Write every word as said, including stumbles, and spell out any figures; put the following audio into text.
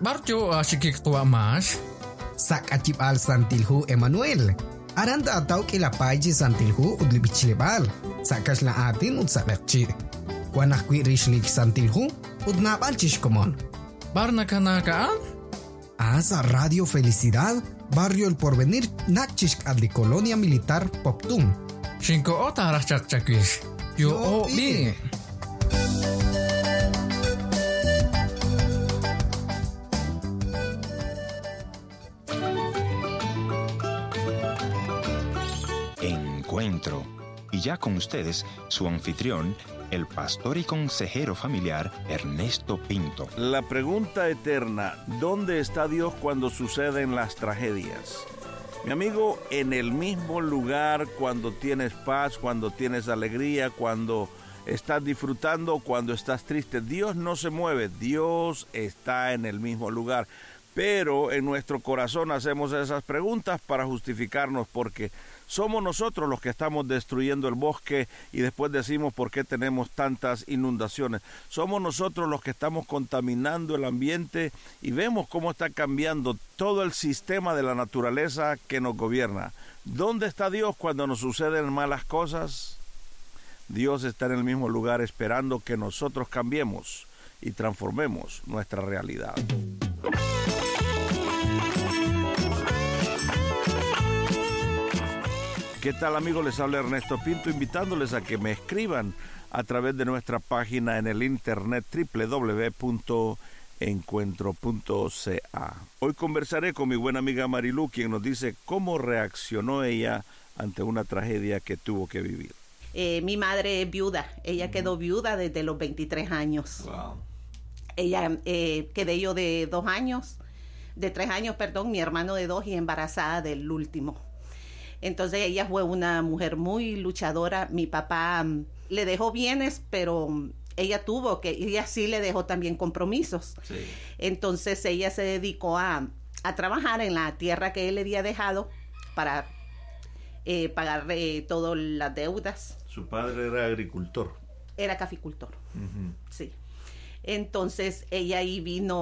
Barjo asikik tua mas. Sak acip al santilhu Emmanuel. Aranda ataw kilapaji santilhu udlibichilebal. Sakas la atin ud sakakchi. Kuanak kwi rishlik santilhu ud nabal chishkomon. Barna kanakaan? Asa Radio Felicidad, Barrio El Porvenir, Nachishk adli Colonia Militar Poptum. Shinko ota rachak chakwish. Yo o bi. Encuentro. Y ya con ustedes, su anfitrión, el pastor y consejero familiar Ernesto Pinto. La pregunta eterna, ¿dónde está Dios cuando suceden las tragedias? Mi amigo, en el mismo lugar cuando tienes paz, cuando tienes alegría, cuando estás disfrutando, cuando estás triste. Dios no se mueve, Dios está en el mismo lugar. Pero en nuestro corazón hacemos esas preguntas para justificarnos, porque somos nosotros los que estamos destruyendo el bosque y después decimos por qué tenemos tantas inundaciones. Somos nosotros los que estamos contaminando el ambiente y vemos cómo está cambiando todo el sistema de la naturaleza que nos gobierna. ¿Dónde está Dios cuando nos suceden malas cosas? Dios está en el mismo lugar esperando que nosotros cambiemos y transformemos nuestra realidad. ¿Qué tal, amigos? Les habla Ernesto Pinto, invitándoles a que me escriban a través de nuestra página en el internet doble u doble u doble u punto encuentro punto c a. Hoy conversaré con mi buena amiga Marilu, quien nos dice cómo reaccionó ella ante una tragedia que tuvo que vivir. Eh, mi madre es viuda, ella quedó viuda desde los veintitrés años. Wow. Ella, eh, quedé yo de dos años, de tres años, perdón, mi hermano de dos y embarazada del último. Entonces ella fue una mujer muy luchadora. Mi papá um, le dejó bienes, pero um, ella tuvo que, ella sí le dejó también compromisos. Sí. Entonces ella se dedicó a, a trabajar en la tierra que él le había dejado para eh, pagar eh, todas las deudas. Su padre era agricultor. Era caficultor, Uh-huh. sí. Entonces ella ahí vino